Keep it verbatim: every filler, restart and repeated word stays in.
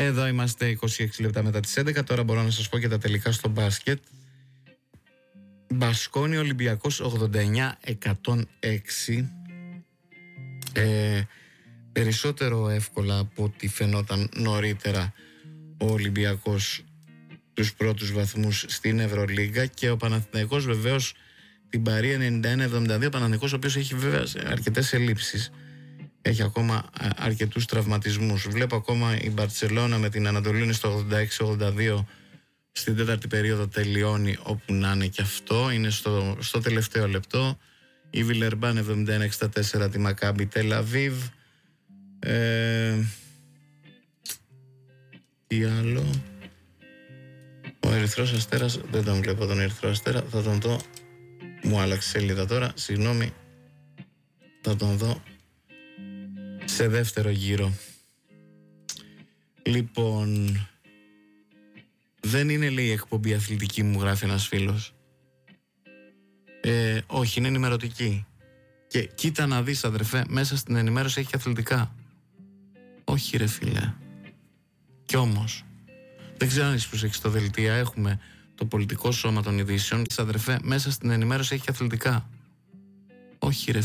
Εδώ είμαστε είκοσι έξι λεπτά μετά τις έντεκα. Τώρα μπορώ να σας πω και τα τελικά στο μπάσκετ. Μπασκόνι Ολυμπιακός ογδόντα εννιά εκατόν έξι. Ε, περισσότερο εύκολα από ό,τι φαινόταν νωρίτερα ο Ολυμπιακός τους πρώτους βαθμούς στην Ευρωλίγκα, και ο Παναθηναϊκός βεβαίως την πάρει ενενήντα ένα εβδομήντα δύο. Ο Παναθηναϊκός, ο οποίος έχει βέβαια αρκετές ελλείψεις, έχει ακόμα αρκετούς τραυματισμούς. Βλέπω ακόμα η Μπαρτσελώνα με την Ανατολή είναι στο ογδόντα έξι ογδόντα δύο, στην τέταρτη περίοδο τελειώνει, όπου να είναι και αυτό, είναι στο, στο τελευταίο λεπτό. Η Βιλερμπάν εβδομήντα ένα εξήντα τέσσερα τη Μακάμπι Τελ Αβίβ. ε, τι άλλο, ο Ερυθρός Αστέρας, δεν τον βλέπω τον Ερυθρό Αστέρα, θα τον δω, μου άλλαξε σελίδα τώρα, συγγνώμη, θα τον δω σε δεύτερο γύρο. Λοιπόν, δεν είναι, λέει, η εκπομπή αθλητική, μου γράφει ένας φίλος. Ε, όχι, είναι ενημερωτική. Και κοίτα να δεις, αδερφέ, μέσα στην ενημέρωση έχει αθλητικά. Όχι ρε φίλε. Κι όμως, δεν ξέρω αν είσαι προσέξεις το δελτία, έχουμε το πολιτικό σώμα των ειδήσεων. Αδερφέ, μέσα στην ενημέρωση έχει αθλητικά. Όχι ρε